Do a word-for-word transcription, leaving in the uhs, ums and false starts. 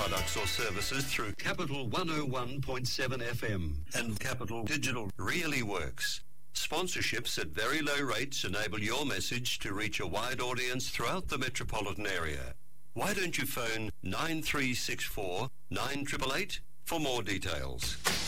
products or services through Capital one oh one point seven F M. And Capital Digital really works. Sponsorships at very low rates enable your message to reach a wide audience throughout the metropolitan area. Why don't you phone nine three six four nine eight eight eight for more details?